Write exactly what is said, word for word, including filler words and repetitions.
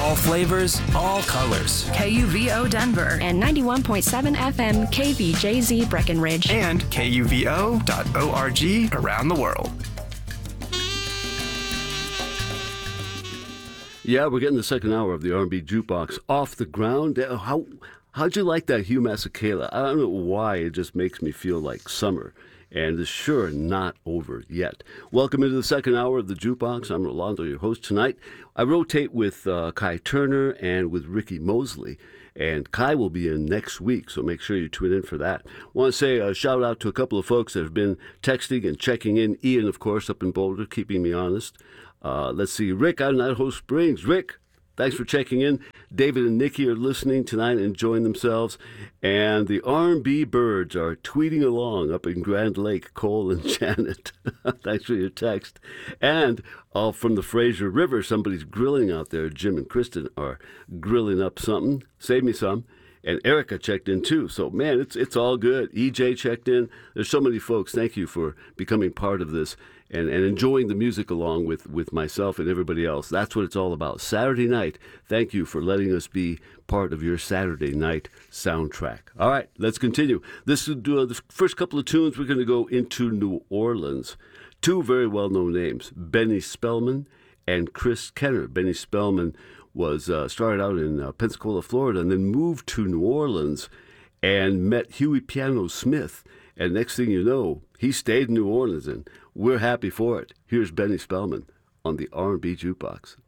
All flavors, all colors. K U V O Denver and ninety-one point seven F M K V J Z Breckenridge and K U V O dot org around the world. Yeah, we're getting the second hour of the R and B Jukebox off the ground. Uh, How, how'd you like that Hugh Masekela? I don't know why, it just makes me feel like summer. And it's sure not over yet. Welcome into the second hour of the Jukebox. I'm Rolando, your host tonight. I rotate with uh, Kai Turner and with Ricky Mosley. And Kai will be in next week, so make sure you tune in for that. I want to say a shout out to a couple of folks that have been texting and checking in. Ian, of course, up in Boulder, keeping me honest. Uh, let's see, Rick out in Idaho Springs. Rick, thanks for checking in. David and Nikki are listening tonight and enjoying themselves. And the R and B birds are tweeting along up in Grand Lake, Cole and Janet. Thanks for your text. And uh, from the Fraser River, somebody's grilling out there. Jim and Kristen are grilling up something. Save me some. And Erica checked in too. So, man, it's it's all good. E J checked in. There's so many folks. Thank you for becoming part of this and, and enjoying the music along with, with myself and everybody else. That's what it's all about. Saturday night, thank you for letting us be part of your Saturday night soundtrack. All right, let's continue. This is uh, the first couple of tunes. We're going to go into New Orleans. Two very well-known names, Benny Spellman and Chris Kenner. Benny Spellman was uh, started out in uh, Pensacola, Florida, and then moved to New Orleans and met Huey Piano Smith. And next thing you know, he stayed in New Orleans, and we're happy for it. Here's Benny Spellman on the R and B Jukebox.